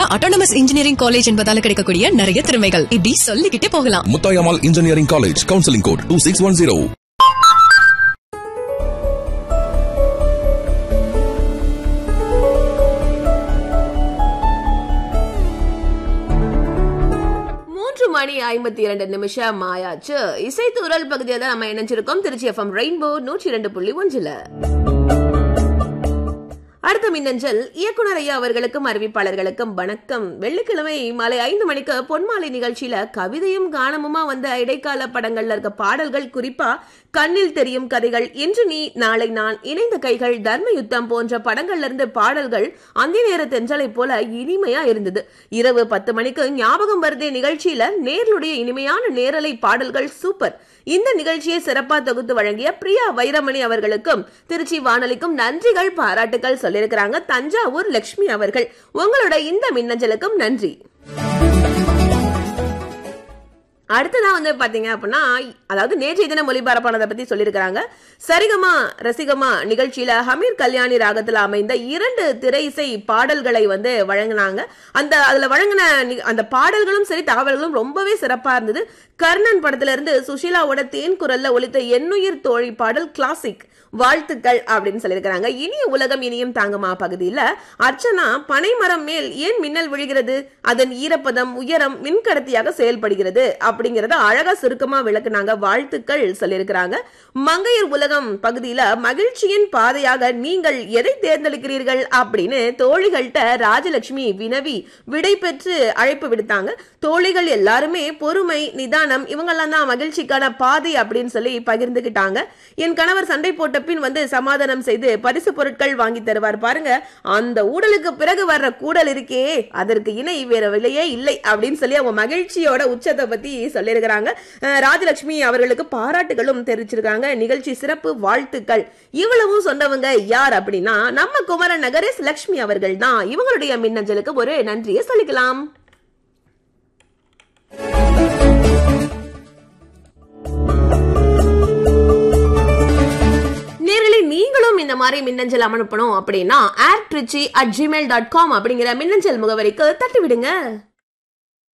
Autonomous engineering college என்பதால கிடைக்கக்கூடிய நிறைய திறமைகள் இப்படி சொல்லிக்கிட்டே போகலாம். Muthayammal engineering college, counselling code 2610. மணி 52 ஆயாச்சு. இசைத்தூரல் பகுதியில் தான் நம்ம இணைஞ்சிருக்கோம். Trichy FM rainbow 102.1. அடுத்த மின்னஞ்சல் இயக்குனர் ஐயா அவர்களுக்கும் அறிவிப்பாளர்களுக்கும் வணக்கம். வெள்ளிக்கிழமை மாலை 5 மணிக்கு பொன்மாலை நிகழ்ச்சியில கவிதையும் கானமுமா வந்த இடைக்கால படங்கள்ல இருக்க பாடல்கள், குறிப்பா கண்ணில் தெரியும் கதைகள், இன்று நீ நாளை நான், இணைந்த கைகள், தர்ம யுத்தம் போன்ற படங்கள்ல இருந்து பாடல்கள் அந்த நேர தென்றலை போல இனிமையா இருந்தது. இரவு 10 மணிக்கு ஞாபகம் வருதே நிகழ்ச்சியில நேர்களுடைய இனிமையான நேரலை பாடல்கள் சூப்பர். இந்த நிகழ்ச்சியை சிறப்பா தொகுத்து வழங்கிய பிரியா வைரமணி அவர்களுக்கும் திருச்சி வானொலிக்கும் நன்றிகள், பாராட்டுகள் சொல்லியிருக்கிறாங்க தஞ்சாவூர் லட்சுமி அவர்கள். உங்களோட இந்த மின்னஞ்சலுக்கும் நன்றி. அடுத்ததான் வந்து பாத்தீங்க அப்படின்னா, அதாவது நேற்றைய தினம் ஒளிபரப்பானதை பத்தி சொல்லியிருக்கிறாங்க. சரிகமா ரசிகமா நிகழ்ச்சியில ஹமீர் கல்யாணி ராகத்துல அமைந்த 2 திரை இசை பாடல்களை வந்து வழங்கினாங்க. அதுல வழங்கின அந்த பாடல்களும் சரி, தகவல்களும் ரொம்பவே சிறப்பா இருந்தது. கர்ணன் படத்துல இருந்து சுஷீலாவோட தேன் குரல்ல ஒலித்த என்னுயிர் தோழி பாடல் கிளாசிக், வாழ்த்துக்கள் அப்படின்னு சொல்லியிருக்கிறாங்க. இனிய உலகம் இனியும் தாங்குமா பகுதியில அர்ச்சனா, பனைமரம் மேல் ஏன் மின்னல் விழுகிறது, அதன் ஈரப்பதம் உயரம் மின்கடத்தியாக செயல்படுகிறது அப்படிங்கறத அழகா சுருக்கமா விளக்குனாங்க. வாழ்த்துக்கள் சொல்லியிருக்கிறாங்க. மங்கையர் உலகம் பகுதியில மகிழ்ச்சியின் பாதையாக நீங்கள் எதை தேர்ந்தெடுக்கிறீர்கள் அப்படின்னு தோழிகள்கிட்ட ராஜலட்சுமி வினவி விடை பெற்று அழைப்பு விடுத்தாங்க. தோழிகள் எல்லாருமே பொறுமை, நிதானம் இவங்கெல்லாம் தான் மகிழ்ச்சிக்கான பாதை அப்படின்னு சொல்லி பகிர்ந்துகிட்டாங்க. என் கணவர் சண்டை போட்ட பின் வந்து சமாதானம் செய்து பரிசு பொருட்கள் வாங்கி தருவார் பாருங்க, அந்த ஊடலுக்கு பிறகு வர்ற கூடல் இருக்கே அதற்கு இணை வேற விலையே இல்லை அப்படின்னு சொல்லி அவங்க மகிழ்ச்சியோட உச்சத்தை பத்தி சொல்லியிருக்கிறாங்க. ராஜலட்சுமி அவர்களுக்கு பாராட்டுகளும் தெரிவிச்சிருக்காங்க. நிகழ்ச்சி சிறப்பு, வாழ்த்துக்கள். இவ்வளவும் சொன்னவங்க யார் அப்படின்னா நம்ம குமரன் நகரேஷ் லட்சுமி அவர்கள் தான். இவங்களுடைய மின்னஞ்சலுக்கு ஒரு நன்றியை சொல்லிக்கலாம். நீங்களும் இந்த மாதிரி மின்னஞ்சல் அனுப்பணும் அப்படின்னா airtrichy@gmail.com அப்படிங்கிற மின்னஞ்சல் முகவரிக்கு தட்டி விடுங்க.